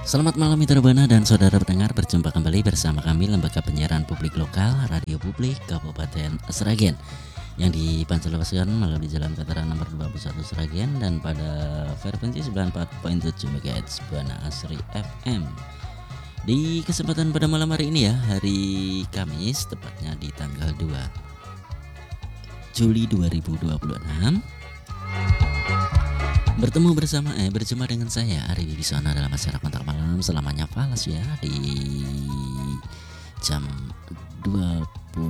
Selamat malam Mitra Buana dan saudara pendengar, berjumpa kembali bersama kami Lembaga Penyiaran Publik Lokal Radio Publik Kabupaten Sragen yang dipancarkan melalui Jalan Veteran nomor 21 Sragen dan pada frekuensi 94.7 MHz Buana Asri FM. Di kesempatan pada malam hari ini ya, hari Kamis tepatnya di tanggal 2 Juli 2026, berjumpa dengan saya Ari Wibisono dalam acara kontak malam selamanya falas ya di jam 20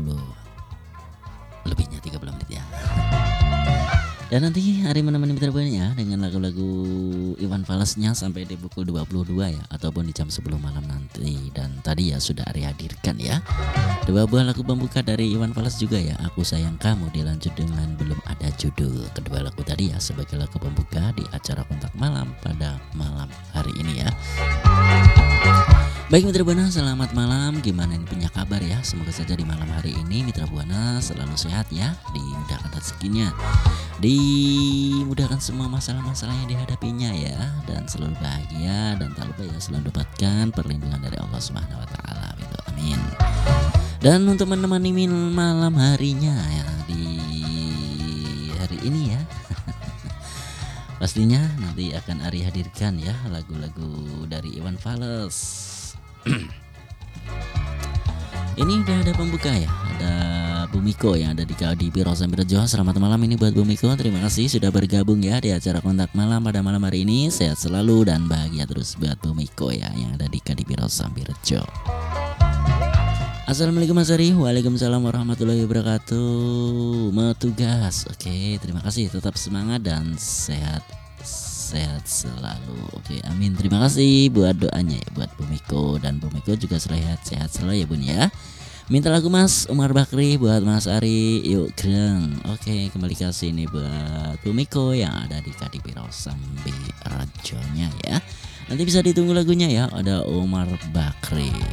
lebihnya 30 menit ya. Dan nanti Ari menemani Mitra Buana ya dengan lagu-lagu Iwan Falasnya sampai di pukul 22 ya, ataupun di jam 10 malam nanti. Dan tadi ya sudah Ari hadirkan ya 2 buah lagu pembuka dari Iwan Fals juga ya. Aku Sayang Kamu dilanjut dengan Belum Ada Judul. Kedua lagu tadi ya sebagai lagu pembuka di acara kontak malam pada malam hari ini ya. Baik Mitra Buana, selamat malam. Gimana ini punya kabar ya? Semoga saja di malam hari ini Mitra Buana selalu sehat ya, dimudahkan rezekinya, dimudahkan semua masalah-masalah yang dihadapinya ya, dan selalu bahagia, dan tak lupa ya selalu dapatkan perlindungan dari Allah Subhanahu wa taala. Amin. Dan untuk menemani malam harinya ya di hari ini ya pastinya nanti akan Ari hadirkan ya lagu-lagu dari Iwan Fals. Ini udah ada pembuka ya, ada Bumiko yang ada di KDP Rosa Mirjo. Selamat malam ini buat Bumiko, terima kasih sudah bergabung ya di acara kontak malam pada malam hari ini. Sehat selalu dan bahagia terus buat Bumiko ya yang ada di KDP Rosa Mirjo. Assalamualaikum Mas Ari. Waalaikumsalam warahmatullahi wabarakatuh. Metugas. Oke, terima kasih, tetap semangat dan sehat selalu. Oke, amin. Terima kasih buat doanya ya buat Bumiko, dan Bumiko juga sehat selalu ya Bun ya. Minta lagu Mas Umar Bakri buat Mas Ari. Yuk greng. Oke, kembali kasih nih buat Bumiko yang ada di KDP Rosambi Rajonya ya. Nanti bisa ditunggu lagunya ya, ada Umar Bakri.